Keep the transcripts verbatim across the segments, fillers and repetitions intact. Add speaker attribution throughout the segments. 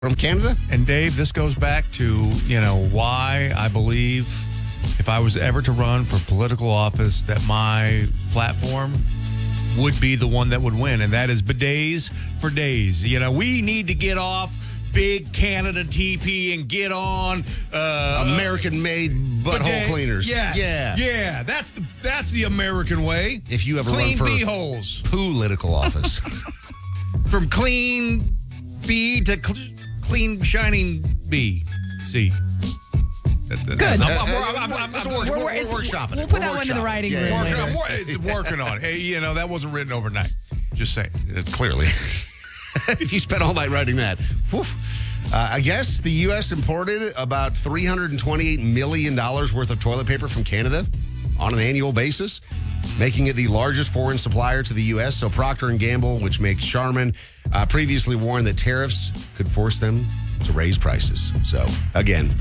Speaker 1: from Canada.
Speaker 2: And Dave, this goes back to, you know, why I believe if I was ever to run for political office that my platform would be the one that would win, and that is bidets for days. You know, we need to get off big Canada T P and get on uh,
Speaker 1: American-made butthole
Speaker 2: bidet.
Speaker 1: cleaners.
Speaker 2: Yes.
Speaker 1: Yeah.
Speaker 2: Yeah. That's the that's the American way.
Speaker 1: If you ever
Speaker 2: clean
Speaker 1: run for
Speaker 2: bee holes.
Speaker 1: political office.
Speaker 2: From clean bee to cl- clean shining bee. See.
Speaker 3: Good.
Speaker 2: I'm, I'm, I'm, I'm, I'm,
Speaker 1: It's a
Speaker 2: I'm,
Speaker 1: work-
Speaker 2: we're,
Speaker 1: we're
Speaker 2: we're workshopping
Speaker 3: We'll
Speaker 2: it.
Speaker 3: put
Speaker 2: We're
Speaker 3: that one in the
Speaker 2: workshopping
Speaker 3: writing
Speaker 2: it.
Speaker 3: room
Speaker 2: Working,
Speaker 3: later.
Speaker 2: I'm wor- it's working on it. Hey, you know, that wasn't written overnight. Just saying.
Speaker 1: Uh, Clearly. If you spent all night writing that. Whew. Uh, I guess the U S imported about three hundred twenty-eight million dollars worth of toilet paper from Canada on an annual basis, making it the largest foreign supplier to the U S. So Procter and Gamble, which makes Charmin, uh, previously warned that tariffs could force them to raise prices. So, again,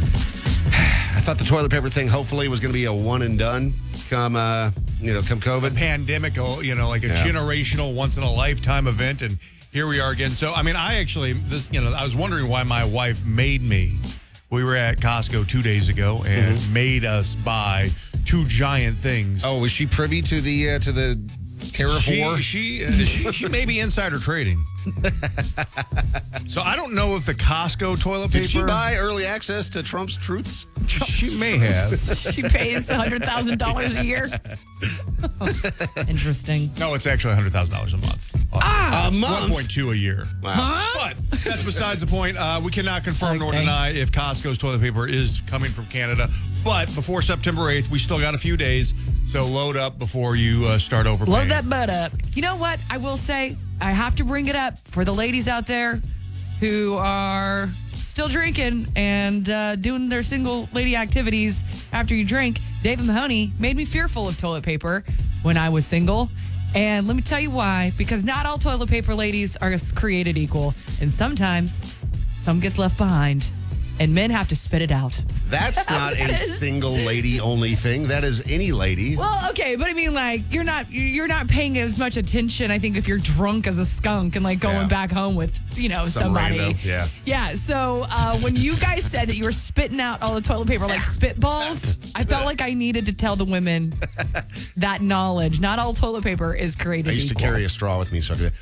Speaker 1: I thought the toilet paper thing hopefully was going to be a one and done come, uh, you know, come COVID.
Speaker 2: Pandemic, you know, like a
Speaker 1: Yeah.
Speaker 2: generational, once in a lifetime event, and here we are again. So, I mean, I actually, this, you know, I was wondering why my wife made me. We were at Costco two days ago and
Speaker 1: Mm-hmm.
Speaker 2: made us buy two giant things.
Speaker 1: Oh, was she privy to the uh, to the tariff
Speaker 2: She,
Speaker 1: war?
Speaker 2: she, uh, she, she may be insider trading. So I don't know if the Costco toilet paper.
Speaker 1: Did she buy early access to Trump's truths?
Speaker 2: She may have.
Speaker 3: She pays one hundred thousand dollars a year. Interesting.
Speaker 2: No, it's actually one hundred thousand dollars a month.
Speaker 3: Ah!
Speaker 1: A month?
Speaker 2: one point two a year.
Speaker 1: Wow.
Speaker 2: But that's besides the point. Uh, we cannot confirm nor
Speaker 3: Okay.
Speaker 2: deny if Costco's toilet paper is coming from Canada. But before September eighth, we still got a few days. So load up before you uh, start overpaying.
Speaker 3: Load that butt up. You know what? I will say, I have to bring it up for the ladies out there who are still drinking and uh, doing their single lady activities after you drink. David Mahoney made me fearful of toilet paper when I was single. And let me tell you why. Because not all toilet paper ladies are created equal. And sometimes some gets left behind. And men have to spit it out.
Speaker 1: That's not a
Speaker 3: Yes.
Speaker 1: single lady only thing. That is any lady.
Speaker 3: Well, okay, but I mean, like, you're not you're not paying as much attention, I think, if you're drunk as a skunk and like going
Speaker 1: Yeah.
Speaker 3: back home with, you know,
Speaker 1: Some
Speaker 3: somebody.
Speaker 1: rando, yeah.
Speaker 3: Yeah. So uh, when you guys said that you were spitting out all the toilet paper like spitballs, I felt like I needed to tell the women that knowledge. Not all toilet paper is created
Speaker 1: I used to
Speaker 3: equal.
Speaker 1: carry a straw with me, so I could.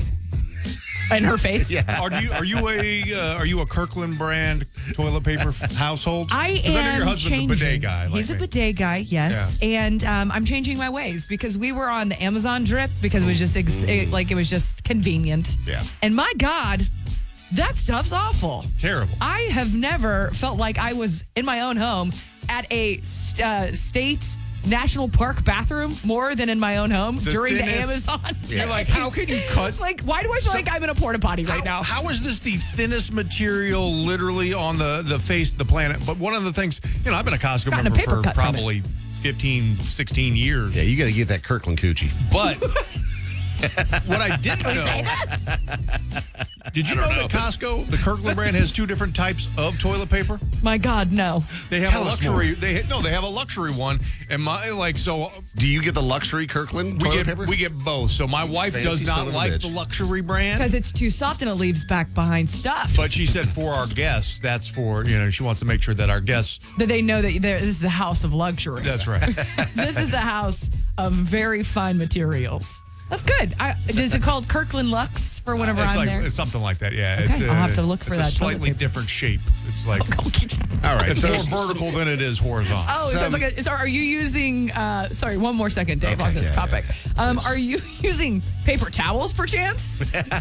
Speaker 3: In her face.
Speaker 1: Yeah.
Speaker 2: Are you are you a uh, are you a Kirkland brand toilet paper f- household?
Speaker 3: I
Speaker 2: 'Cause
Speaker 3: am
Speaker 2: I know your husband's
Speaker 3: changing.
Speaker 2: a bidet guy. Like
Speaker 3: He's a
Speaker 2: me.
Speaker 3: bidet guy, yes, and um, I'm changing my ways because we were on the Amazon drip because it was just ex- it, like it was just convenient.
Speaker 1: Yeah.
Speaker 3: And my God, that stuff's awful.
Speaker 2: Terrible.
Speaker 3: I have never felt like I was in my own home at a st- uh, state national park bathroom more than in my own home
Speaker 2: The
Speaker 3: during
Speaker 2: thinnest-
Speaker 3: the Amazon.
Speaker 1: Yeah.
Speaker 2: You're like, how can you cut?
Speaker 3: Like, why do I feel like I'm in a porta potty right
Speaker 2: How-
Speaker 3: now?
Speaker 2: How is this the thinnest material literally on the, the face of the planet? But one of the things, you know, I've been a Costco
Speaker 3: Gotten a
Speaker 2: member
Speaker 3: paper
Speaker 2: for
Speaker 3: cut from
Speaker 2: probably fifteen, sixteen years.
Speaker 1: Yeah, you got to get that Kirkland coochie.
Speaker 2: But what I didn't know. Did you know, that Costco, the Kirkland brand, has two different types of toilet paper?
Speaker 3: My God, no.
Speaker 2: They have
Speaker 1: Tell
Speaker 2: a
Speaker 1: us
Speaker 2: luxury. They ha- no, they have a luxury one, and my like so.
Speaker 1: Do you get the luxury Kirkland
Speaker 2: We
Speaker 1: toilet
Speaker 2: get
Speaker 1: paper?
Speaker 2: we get both. So my wife
Speaker 1: Fancy
Speaker 2: does
Speaker 1: son
Speaker 2: not
Speaker 1: of a
Speaker 2: like
Speaker 1: bitch.
Speaker 2: the luxury brand.
Speaker 3: Because it's too soft and it leaves back behind stuff.
Speaker 2: But she said for our guests, that's for, you know, she wants to make sure that our guests.
Speaker 3: that they know that there- this is a house of luxury.
Speaker 2: That's right.
Speaker 3: This is a house of very fine materials. That's good. I, is it called Kirkland Lux for whenever
Speaker 2: it's
Speaker 3: I'm
Speaker 2: like
Speaker 3: there?
Speaker 2: it's something like that. Yeah.
Speaker 3: Okay,
Speaker 2: It's a,
Speaker 3: I'll have to look for
Speaker 2: it's
Speaker 3: that
Speaker 2: a
Speaker 3: toilet
Speaker 2: slightly
Speaker 3: paper.
Speaker 2: different shape. It's like
Speaker 1: All right.
Speaker 2: it's
Speaker 1: so
Speaker 2: more vertical than it is horizontal.
Speaker 3: Oh, it sounds like a, is, are you using, uh, sorry, one more second, Dave,
Speaker 1: Okay,
Speaker 3: on this
Speaker 1: yeah,
Speaker 3: topic.
Speaker 1: yeah, yeah.
Speaker 3: Um, are you using paper towels, perchance? You said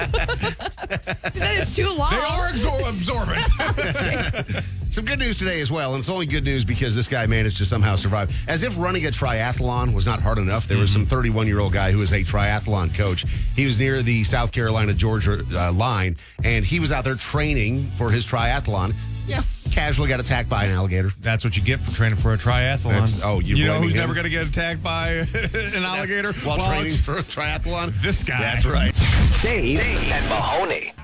Speaker 3: it's too long.
Speaker 2: They are absor- absorbent.
Speaker 1: Some good news today as well, and it's only good news because this guy managed to somehow survive. As if running a triathlon was not hard enough, there was some thirty-one-year-old guy who was a triathlon coach. He was near the South Carolina-Georgia uh, line, and he was out there training for his triathlon. Yeah, casually got attacked by an alligator.
Speaker 2: That's what you get for training for a triathlon.
Speaker 1: That's- oh, you're
Speaker 2: you know
Speaker 1: blaming
Speaker 2: who's
Speaker 1: him?
Speaker 2: never going to get attacked by an alligator
Speaker 1: While
Speaker 2: Well,
Speaker 1: training for a triathlon?
Speaker 2: This guy.
Speaker 1: That's right.
Speaker 4: Dave and Mahoney.